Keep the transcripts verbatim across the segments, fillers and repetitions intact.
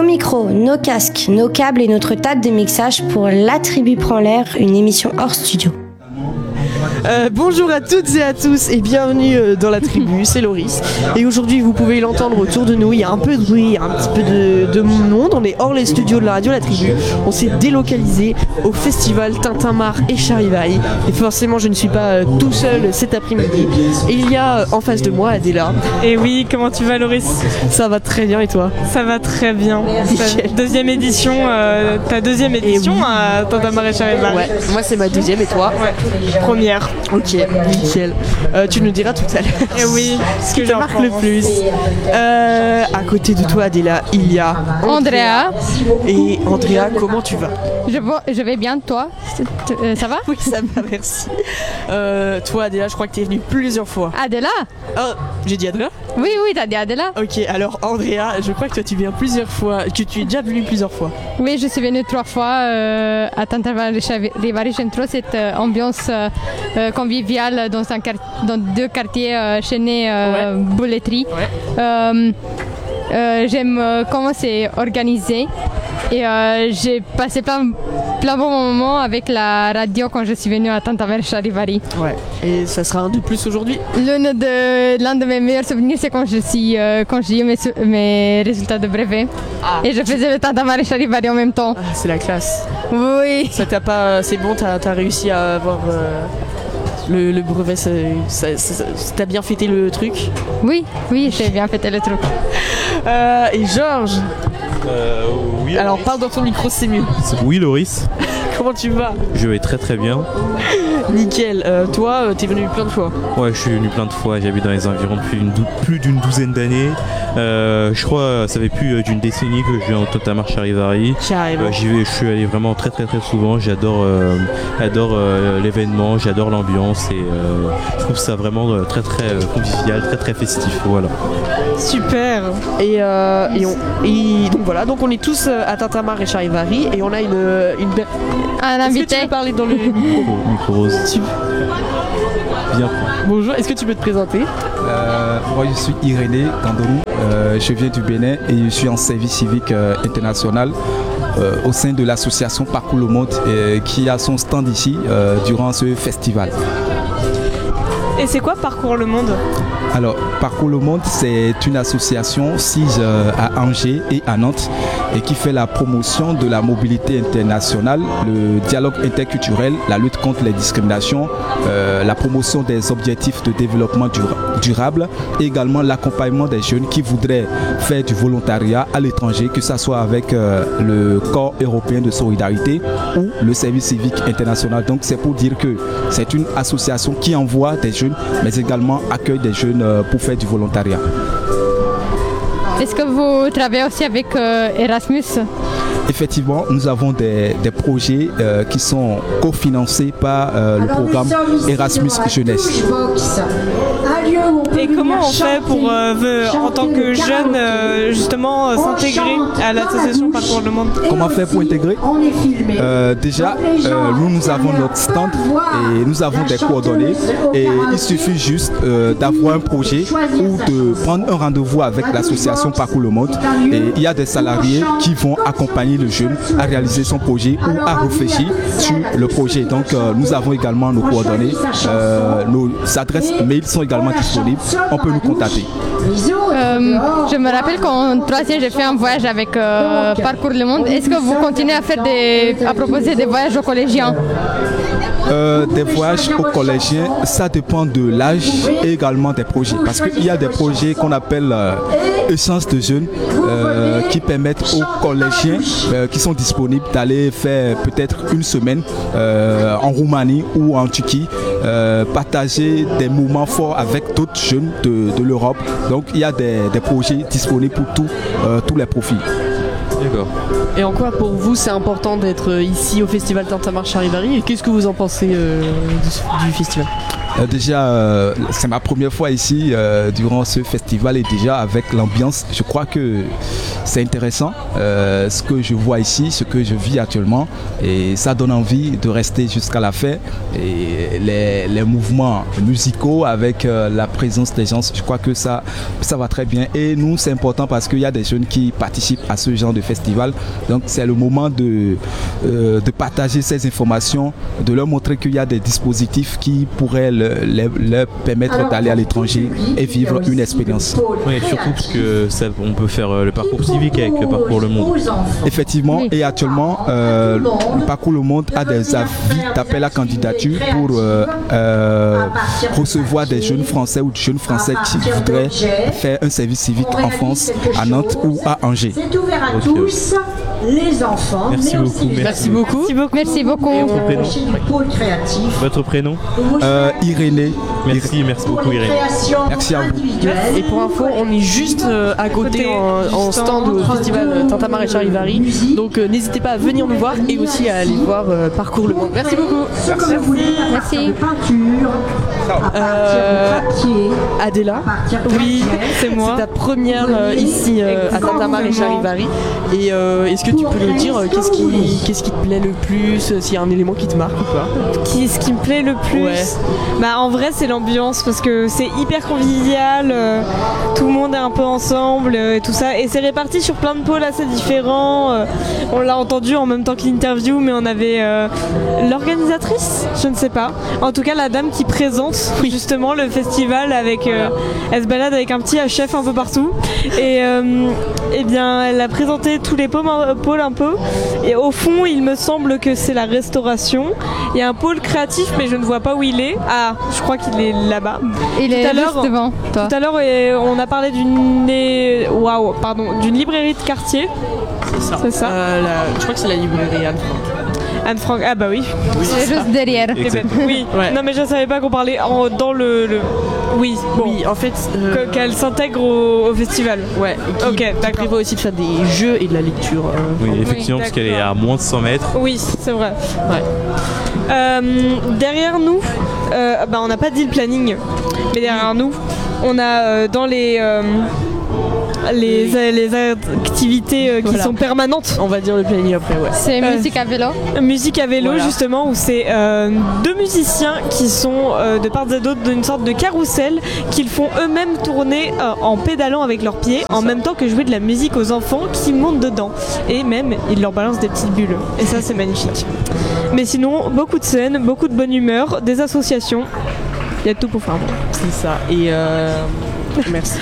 micro, nos casques, nos câbles et notre table de mixage pour La Tribu Prend l'Air, une émission hors studio. Euh, bonjour à toutes et à tous et bienvenue dans La Tribu, c'est Loris. Et aujourd'hui, vous pouvez l'entendre autour de nous, il y a un peu de bruit, il y a un petit peu de, de monde. On est hors les studios de la radio La Tribu. On s'est délocalisé au festival Tintamarre et Charivari. Et forcément, je ne suis pas euh, tout seul cet après-midi. Et il y a euh, en face de moi Adela. Et oui, comment tu vas, Loris? Ça va très bien et toi? Ça va très bien. Ta deuxième édition, euh, ta deuxième édition oui. à Tintamarre et Charivari. Ouais, moi c'est ma deuxième et toi? Ouais, première. Ok, nickel. Euh, tu nous diras tout à l'heure. Et oui, ce que je marque le plus. Euh, à côté de toi, Adela, il y a Andrea. Et Andrea, comment tu vas? Je, je vais bien, toi? euh, Ça va? Oui, ça va, merci. Euh, toi, Adela, je crois que tu es venue plusieurs fois. Adela? Oh, j'ai dit Adela? Oui, oui, t'as dit Adela. Ok, alors Andrea, je crois que toi tu viens plusieurs fois, que tu es déjà venue plusieurs fois. Oui, je suis venue trois fois euh, à Tintamarre et Charivari. J'aime trop cette euh, ambiance euh, conviviale dans, un dans deux quartiers euh, chaînés euh, ouais. Bouletterie. Ouais. Euh, euh, j'aime euh, comment c'est organisé. Et euh, j'ai passé plein, plein de bons moments avec la radio quand je suis venue à Tintamarre et Charivari. Ouais, et ça sera un de plus aujourd'hui? L'un de, l'un de mes meilleurs souvenirs, c'est quand je suis, euh, quand j'ai eu mes, mes résultats de brevet. Ah. Et je faisais le Tintamarre et Charivari en même temps. Ah, c'est la classe. Oui. Ça t'a pas, c'est bon, t'as, t'as réussi à avoir euh, le, le brevet, ça, ça, ça, ça, t'as bien fêté le truc? Oui, oui, j'ai bien fêté le truc. Euh, et Georges? Euh, oui, Alors Loris. parle dans ton micro, c'est mieux. Oui, Loris. Comment tu vas? Je vais très très bien. Nickel. Euh, toi, euh, t'es venu plein de fois? Ouais, je suis venu plein de fois. J'habite dans les environs depuis une dou- plus d'une douzaine d'années. Euh, je crois que ça fait plus d'une décennie que je viens au Tintamarre Charivari. Carrément. Euh, j'y vais, je suis allé vraiment très très très souvent. J'adore, euh, j'adore euh, l'événement, j'adore l'ambiance et euh, je trouve ça vraiment euh, très très euh, convivial, très très festif. Voilà. Super. Et, euh, et, on, et donc voilà, donc on est tous à Tintamarre et Charivari et on a une une be- un invité. Est-ce que tu peux parler dans le micro? Micro rose. Tu... Bien. Bonjour, est-ce que tu peux te présenter? euh, Moi je suis Irénée Kandourou, euh, je viens du Bénin et je suis en service civique euh, international euh, au sein de l'association Parcours le Monde euh, qui a son stand ici euh, durant ce festival. Et c'est quoi Parcours le Monde? Alors, Parcours le Monde, c'est une association sise euh, à Angers et à Nantes et qui fait la promotion de la mobilité internationale, le dialogue interculturel, la lutte contre les discriminations, euh, la promotion des objectifs de développement dura- durable et également l'accompagnement des jeunes qui voudraient faire du volontariat à l'étranger, que ce soit avec euh, le Corps européen de solidarité ou le service civique international. Donc, c'est pour dire que c'est une association qui envoie des jeunes mais également accueille des jeunes pour faire du volontariat. Est-ce que vous travaillez aussi avec euh, Erasmus? Effectivement, nous avons des, des projets euh, qui sont cofinancés par euh, le programme Erasmus Jeunesse. Et comment on fait pour, euh, en tant que jeune, euh, justement, euh, s'intégrer à l'association Parcours le Monde? Comment faire pour intégrer? euh, Déjà, euh, nous, nous avons notre stand et nous avons des coordonnées. Et il suffit juste euh, d'avoir un projet ou de prendre un rendez-vous avec l'association Parcours le Monde. Et il y a des salariés qui vont accompagner le jeune à réaliser son projet ou à réfléchir sur le projet. Donc, euh, nous avons également nos coordonnées. Euh, nos adresses mail sont également disponibles. On peut nous contacter. Euh, je me rappelle qu'en troisième, j'ai fait un voyage avec euh, Parcours le Monde. Est-ce que vous continuez à faire des, à proposer des voyages aux collégiens? Euh, des voyages aux collégiens, ça dépend de l'âge et également des projets. Parce qu'il y a des projets qu'on appelle euh, essence de jeunes euh, qui permettent aux collégiens euh, qui sont disponibles d'aller faire peut-être une semaine euh, en Roumanie ou en Turquie, euh, partager des moments forts avec d'autres jeunes de, de l'Europe. Donc il y a des, des projets disponibles pour tout, euh, tous les profils. D'accord. Et en quoi pour vous c'est important d'être ici au festival Tintamarre Charivari et qu'est-ce que vous en pensez euh, du, du festival? Euh, déjà, euh, c'est ma première fois ici euh, durant ce festival et déjà avec l'ambiance, je crois que c'est intéressant euh, ce que je vois ici, ce que je vis actuellement et ça donne envie de rester jusqu'à la fin. Et les, les mouvements musicaux avec euh, la présence des gens, je crois que ça, ça va très bien. Et nous, c'est important parce qu'il y a des jeunes qui participent à ce genre de festival. Donc c'est le moment de, euh, de partager ces informations, de leur montrer qu'il y a des dispositifs qui pourraient le, le, leur permettre d'aller à l'étranger et vivre une expérience. Oui, surtout parce que ça, on peut faire euh, le parcours civique avec le parcours Le Monde. Effectivement, et actuellement, euh, le parcours Le Monde a des avis d'appel à candidature pour euh, euh, recevoir des jeunes Français ou des jeunes Français qui voudraient faire un service civique en France, à Nantes ou à Angers. C'est ouvert à tous, les enfants. Merci mais beaucoup. aussi les Merci beaucoup. Merci beaucoup. Merci beaucoup. Et on Votre prénom. aussi du pôle créatif. Votre prénom? Euh, Irénée. Merci, merci Pour beaucoup les Irène. créations Merci à vous. individuelles. Et pour info, on est juste euh, à côté en, en stand au festival euh, Tintamarre et Charivari. Donc euh, n'hésitez pas à venir nous voir et aussi à aller voir euh, Parcours Le Monde. Merci beaucoup. Ce que vous voulez à Merci. partir de peinture, à partir Euh, de papier, Adela, à partir de oui, matière. C'est moi. c'est ta première euh, ici euh, à Tintamarre et Charivari. Et euh, est-ce que tu peux nous dire euh, qu'est-ce qui, qu'est-ce qui te plaît le plus, euh, s'il y a un élément qui te marque ou pas? Qui, ce qui me plaît le plus, Ouais. bah en vrai c'est l'ambiance parce que c'est hyper convivial, euh, tout le monde est un peu ensemble euh, et tout ça, et c'est réparti sur plein de pôles assez différents. euh, on l'a entendu en même temps que l'interview, mais on avait euh, l'organisatrice, je ne sais pas, en tout cas la dame qui présente justement le festival avec, euh, elle se balade avec un petit chef un peu partout, et euh, eh bien elle a présenté tous les pôles, pôles un peu, et au fond il me semble que c'est la restauration. Il y a un pôle créatif mais je ne vois pas où il est. Ah, je crois qu'il est là-bas. Il Tout est à l'heure- juste devant toi. Tout à l'heure euh, on a parlé d'une é- waouh, pardon, d'une librairie de quartier. C'est ça. C'est ça. Euh, la- je crois que c'est la librairie Anne Frank. Anne Frank. Ah bah oui. C'est juste derrière. Eh ben, Exactement. oui. Ouais. Non mais je savais pas qu'on parlait en- dans le, le- oui. Bon. Oui, en fait. euh, Que- Qu'elle s'intègre au, au festival. Ouais, et qui, Ok, qui d'accord. prévoit aussi de faire des jeux et de la lecture. euh, Oui, effectivement, parce qu'elle est à moins de cent mètres. Oui, c'est vrai. Ouais. Euh, derrière nous, euh, bah on n'a pas dit le planning, mais derrière nous, on a euh, dans les euh, les, euh, les activités euh, qui Voilà. sont permanentes. On va dire le planning après, ouais. C'est Euh, musique à vélo. Musique à vélo, Voilà. justement, où c'est euh, deux musiciens qui sont euh, de part et d'autre d'une sorte de carrousel qu'ils font eux-mêmes tourner euh, en pédalant avec leurs pieds, en même temps que jouer de la musique aux enfants qui montent dedans. Et même, ils leur balancent des petites bulles. Et ça, c'est magnifique. Mais sinon, beaucoup de scènes, beaucoup de bonne humeur, des associations. Il y a tout pour faire bon. C'est ça. Et euh, merci.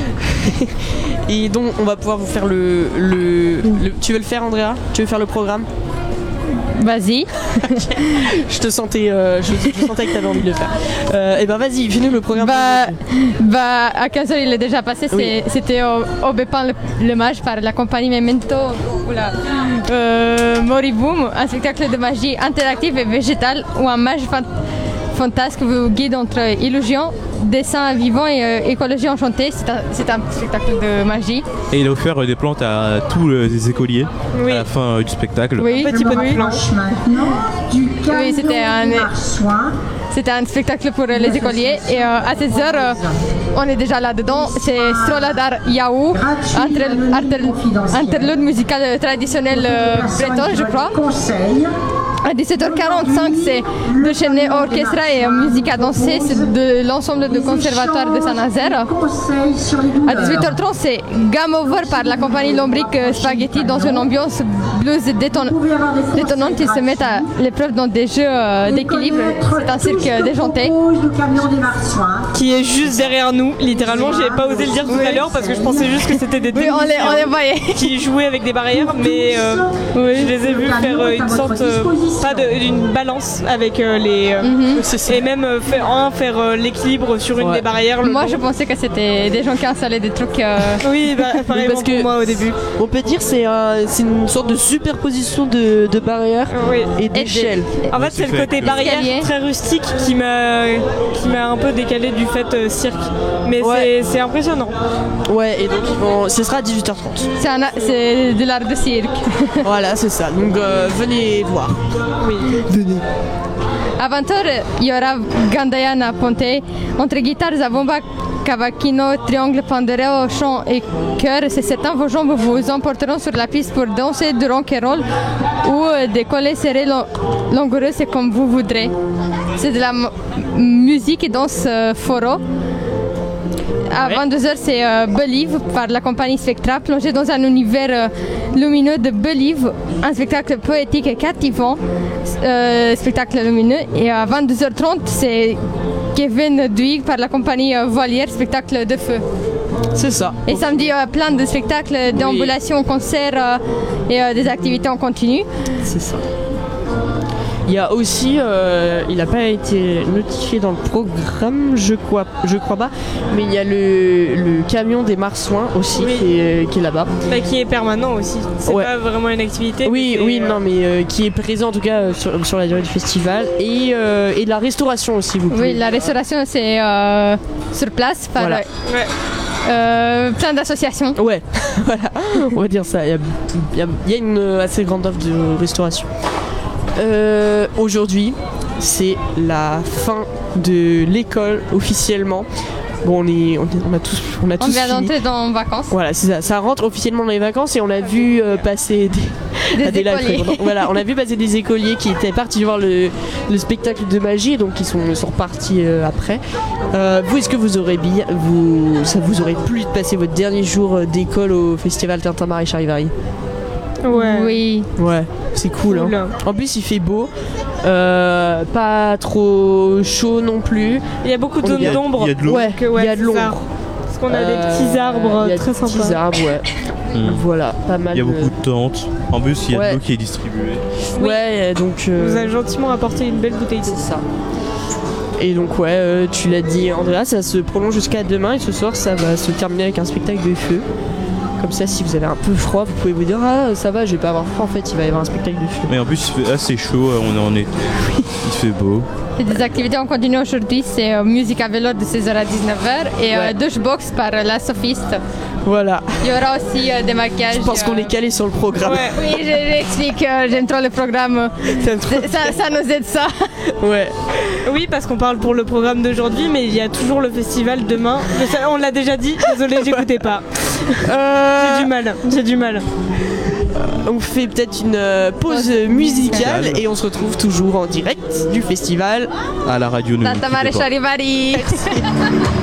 Et donc, on va pouvoir vous faire le, le, le- Tu veux le faire, Andrea? Tu veux faire le programme? Vas-y. Je te sentais, euh, je, je sentais que tu avais envie de le faire. Euh, et ben vas-y, fais-nous le programme. Bah, bah, à quinze heures, il est déjà passé. C'est- Oui. C'était au, au Bépin le, le mage par la compagnie Memento. Oula. Euh, Moriboom, un spectacle de magie interactive et végétale où un mage fan- fantasque vous guide entre illusion, dessin vivant et euh, écologie enchantée. C'est un, c'est un spectacle de magie. Et il a offert euh, des plantes à tous euh, les écoliers Oui. à la fin euh, du spectacle. Oui, Petit peu de Je plan. m'approche maintenant du Oui, c'était camion un- du Marsoin. c'était un spectacle pour euh, les écoliers. Et euh, à seize heures, euh, on est déjà là-dedans. C'est Stroladar Yaou, interlude, interlude- interlude musical euh, traditionnel euh, breton, je crois. Conseil. À dix-sept heures quarante-cinq, c'est le Chenet Orchestra et euh, musique à danser, c'est de l'ensemble du conservatoire de Saint-Nazaire. Conseil sur les À douleurs. dix-huit heures trente, c'est Game Over par la compagnie Lombric euh, Spaghetti dans une ambiance blues déton- Vous pouvez avoir des conseils détonnante. Ils se mettent à l'épreuve dans des jeux euh, d'équilibre. C'est un cirque euh, déjanté. Du camion des Marsouins. Qui est juste derrière nous, littéralement. J'ai pas osé le dire tout à l'heure parce que je pensais juste que c'était des Oui, on les, on les voyait. qui jouaient avec des barrières, mais euh, je les ai vus faire euh, une sorte, euh, pas de- d'une balance avec euh, les. euh, Et même euh, faire, un, faire euh, l'équilibre sur une Ouais. des barrières. le Moi, long. je pensais que c'était des gens qui installaient des trucs. euh, Oui, bah, pareil parce pour que- moi au début. On peut dire c'est un, c'est une sorte de superposition de, de barrières Oui. et d'échelles. En fait, c'est le côté barrière Escalier. très rustique qui m'a qui m'a un peu décalé du fait euh, cirque. Mais Ouais. c'est- c'est impressionnant. Ouais, et donc ils vont, ce sera à dix-huit heures trente. C'est un- c'est de l'art de cirque. Voilà, c'est ça. Donc euh, venez voir. Oui. Venez. À vingt heures, il y aura Gandayana Ponte, entre guitares, zabomba, cavaquino, triangle, pandereo, chant et chœur. C'est certain, vos jambes vous emporteront sur la piste pour danser du rock and roll ou euh, décoller, serrer, langoureux, c'est comme vous voudrez. C'est de la m- musique et danse euh, foro. À vingt-deux heures, c'est euh, Believe par la compagnie Spectra, plongé dans un univers euh, lumineux de Believe, un spectacle poétique et captivant, euh, spectacle lumineux. Et à vingt-deux heures trente, c'est Kevin Duig par la compagnie euh, Voilière, spectacle de feu. C'est ça. Et samedi, euh, plein de spectacles, déambulations, concerts euh, et euh, des activités en continu. C'est ça. Il y a aussi, euh, il n'a pas été notifié dans le programme, je crois, je crois pas, mais il y a le, le camion des Marsouins aussi Oui. qui, est, qui est là-bas. Bah, qui est permanent aussi. C'est Ouais. pas vraiment une activité. Oui, mais c'est, oui, euh, non, mais euh, qui est présent en tout cas euh, sur, sur la durée du festival et, euh, et de la restauration aussi, vous pouvez. Oui, la restauration, c'est euh, sur place par Voilà. Ouais. euh, plein d'associations. Ouais, voilà, on va dire ça. Il y a, il y a- il y a une euh, assez grande offre de restauration. Euh, aujourd'hui, c'est la fin de l'école officiellement. Bon, on, est, on, est- on a tous, on a On tous vient fini. d'entrer dans vacances. Voilà, c'est ça. Ça rentre officiellement dans les vacances et on a vu euh, passer des, Des ah, des lives écoliers. très contents. Voilà, on a vu passer des écoliers qui étaient partis voir le, le spectacle de magie, et donc ils sont, sont repartis euh, après. Euh, vous, est-ce que vous aurez bien, vous, ça vous aurait plu de passer votre dernier jour euh, d'école au festival Tintamarre et Charivari? Ouais. Oui. Ouais, c'est cool. Cool. Hein. En plus, il fait beau, euh, pas trop chaud non plus. Il y a beaucoup de Il y a- zones d'ombre. il y a de l'eau. Ouais, Donc, euh, ouais, il y a de c'est l'ombre. ça. Parce qu'on a des Euh, petits arbres il y a très des petits sympas. arbres, ouais. Hmm. Voilà, pas mal. Il y a de- beaucoup de tentes. En plus, il y a Ouais. de l'eau qui est distribuée. Oui. Ouais, donc. euh, On nous a gentiment apporté une belle bouteille d'eau. C'est ça. Et donc ouais, euh, tu l'as dit Andrea, ça se prolonge jusqu'à demain et ce soir ça va se terminer avec un spectacle de feu. Comme ça, si vous avez un peu froid, vous pouvez vous dire ah ça va, je vais pas avoir froid. En fait, il va y avoir un spectacle de feu. Mais en plus, il fait assez chaud. On est en été. Il fait beau. Et des activités en continu aujourd'hui, c'est euh, musique à vélo de seize heures à dix-neuf heures et euh, Ouais. douchebox par euh, la sophiste. Voilà. Il y aura aussi euh, des maquillages. Je pense qu'on euh, est calé sur le programme. Ouais. Oui, je- j'explique, euh, j'aime trop le programme. C'est trop- Ça, ça nous aide ça. Ouais. Oui, parce qu'on parle pour le programme d'aujourd'hui, mais il y a toujours le festival demain. Mais ça, on l'a déjà dit, désolé, j'écoutais pas. Euh, J'ai du mal, j'ai du mal. on fait peut-être une euh, pause musicale musicale. et on se retrouve toujours en direct du festival. À la radio, ne nous Tintamarre quittez pas. Charivari.